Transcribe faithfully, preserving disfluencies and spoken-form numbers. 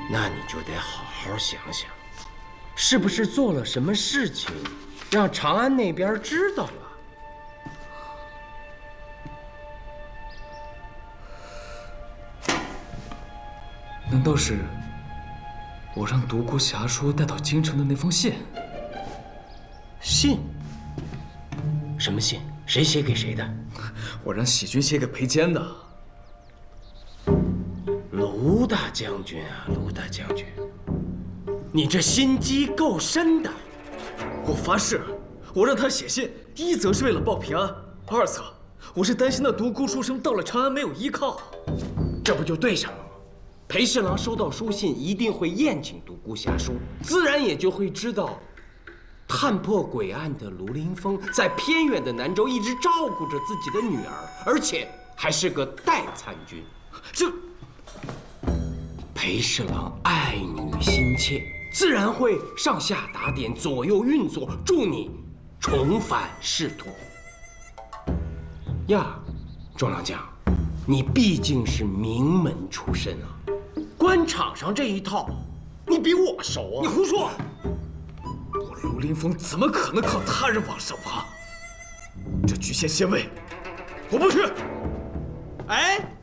那你就得好好想想，是不是做了什么事情，让长安那边知道了？ 难道是我让独孤侠叔带到京城的那封信？ 信？什么信？谁写给谁的？ 我让喜君写给裴坚的。 卢大将军啊，卢大将军，你这心机够深的。 我发誓，我让他写信，一则是为了报平安，二则我是担心那独孤书生到了长安没有依靠。 这不就对上了吗？裴侍郎收到书信，一定会宴请独孤侠叔，自然也就会知道，探破诡案的卢凌风在偏远的南州一直照顾着自己的女儿，而且还是个代参军。 这裴侍郎爱女心切，自然会上下打点，左右运作，助你重返仕途。呀，庄郎将，你毕竟是名门出身啊，官场上这一套，你比我熟啊！ 你胡说！我卢凌风怎么可能靠他人往上爬？这局县县尉，我不去。 哎。